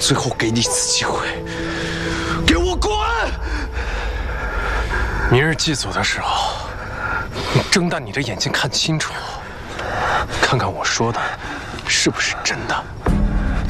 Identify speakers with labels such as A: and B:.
A: 最后给你一次机会，给我滚！
B: 明日祭祖的时候，你睁大你的眼睛看清楚，看看我说的是不是真的。